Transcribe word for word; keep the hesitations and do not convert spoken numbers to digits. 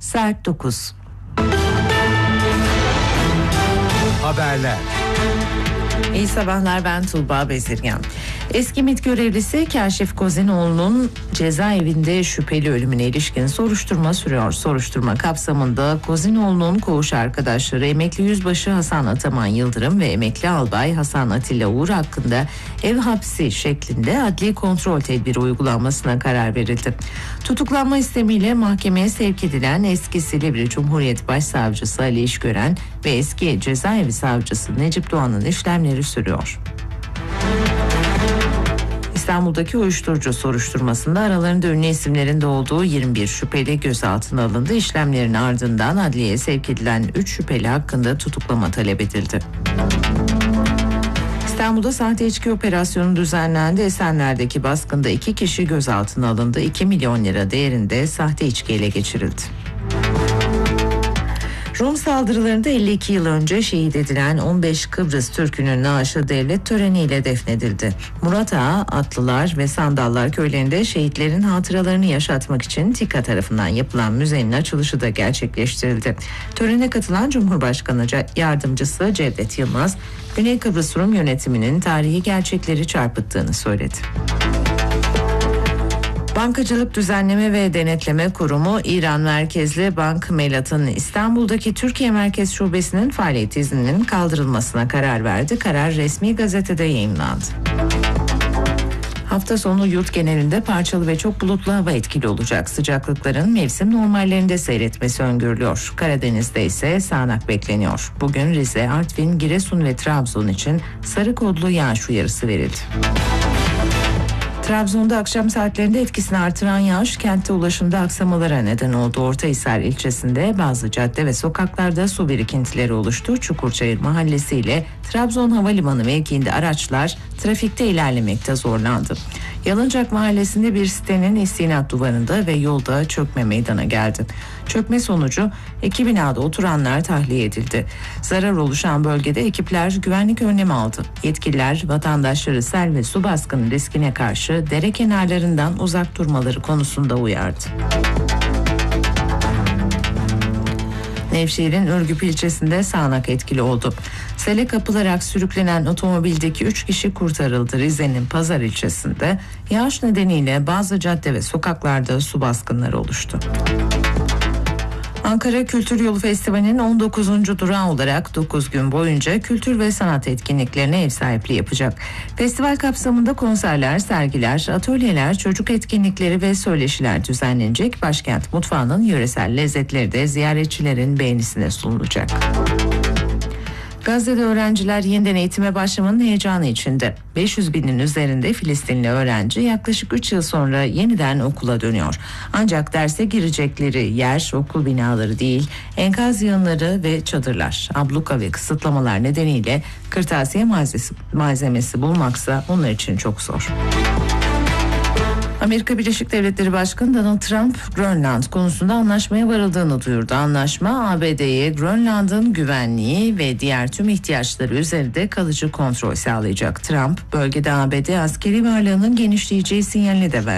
Saat dokuz. Haberler. İyi sabahlar, ben Tuğba Bezirgen. Eski MİT görevlisi Kaşif Kozinoğlu'nun cezaevinde şüpheli ölümüne ilişkin soruşturma sürüyor. Soruşturma kapsamında Kozinoğlu'nun koğuş arkadaşları emekli yüzbaşı Hasan Ataman Yıldırım ve emekli albay Hasan Atilla Uğur hakkında ev hapsi şeklinde adli kontrol tedbiri uygulanmasına karar verildi. Tutuklanma istemiyle mahkemeye sevk edilen eski Silivri Cumhuriyet Başsavcısı Ali İşgören ve eski cezaevi savcısı Necip Doğan'ın işlemleri sürüyor. İstanbul'daki uyuşturucu soruşturmasında aralarında ünlü isimlerin de olduğu yirmi bir şüpheli gözaltına alındı. İşlemlerin ardından adliyeye sevk edilen üç şüpheli hakkında tutuklama talep edildi. İstanbul'da sahte içki operasyonu düzenlendi. Esenler'deki baskında iki kişi gözaltına alındı. iki milyon lira değerinde sahte içki ele geçirildi. Rum saldırılarında elli iki yıl önce şehit edilen on beş Kıbrıs Türk'ünün naaşı devlet töreniyle defnedildi. Murat Ağa, Atlılar ve Sandallar köylerinde şehitlerin hatıralarını yaşatmak için TİKA tarafından yapılan müzenin açılışı da gerçekleştirildi. Törene katılan Cumhurbaşkanı Yardımcısı Cevdet Yılmaz, Güney Kıbrıs Rum yönetiminin tarihi gerçekleri çarpıttığını söyledi. Bankacılık Düzenleme ve Denetleme Kurumu, İran merkezli Bank Melat'ın İstanbul'daki Türkiye Merkez Şubesi'nin faaliyet izninin kaldırılmasına karar verdi. Karar resmi gazetede yayımlandı. Hafta sonu yurt genelinde parçalı ve çok bulutlu hava etkili olacak. Sıcaklıkların mevsim normallerinde seyretmesi öngörülüyor. Karadeniz'de ise sağanak bekleniyor. Bugün Rize, Artvin, Giresun ve Trabzon için sarı kodlu yağış uyarısı verildi. Trabzon'da akşam saatlerinde etkisini artıran yağış kentte ulaşımda aksamalara neden oldu. Ortahisar ilçesinde bazı cadde ve sokaklarda su birikintileri oluştu. Çukurçayır Mahallesi ile Trabzon Havalimanı mevkiinde araçlar trafikte ilerlemekte zorlandı. Yalıncak Mahallesi'nde bir sitenin istinat duvarında ve yolda çökme meydana geldi. Çökme sonucu iki binada oturanlar tahliye edildi. Zarar oluşan bölgede ekipler güvenlik önlemi aldı. Yetkililer vatandaşları sel ve su baskını riskine karşı dere kenarlarından uzak durmaları konusunda uyardı. Nevşehir'in Ürgüp ilçesinde sağanak etkili oldu. Sele kapılarak sürüklenen otomobildeki üç kişi kurtarıldı. Rize'nin Pazar ilçesinde yağış nedeniyle bazı cadde ve sokaklarda su baskınları oluştu. Ankara Kültür Yolu Festivali'nin on dokuzuncu durağı olarak dokuz gün boyunca kültür ve sanat etkinliklerine ev sahipliği yapacak. Festival kapsamında konserler, sergiler, atölyeler, çocuk etkinlikleri ve söyleşiler düzenlenecek. Başkent mutfağının yöresel lezzetleri de ziyaretçilerin beğenisine sunulacak. Gazze'de öğrenciler yeniden eğitime başlamanın heyecanı içinde. beş yüz binin üzerinde Filistinli öğrenci yaklaşık üç yıl sonra yeniden okula dönüyor. Ancak derse girecekleri yer okul binaları değil, enkaz yığınları ve çadırlar. Abluka ve kısıtlamalar nedeniyle kırtasiye malzemesi, malzemesi bulmaksa onlar için çok zor. Amerika Birleşik Devletleri Başkanı Donald Trump, Grönland konusunda anlaşmaya varıldığını duyurdu. Anlaşma, A B D'ye Grönland'ın güvenliği ve diğer tüm ihtiyaçları üzerinde kalıcı kontrol sağlayacak. Trump, bölgede A B D askeri varlığının genişleyeceği sinyalini de verdi.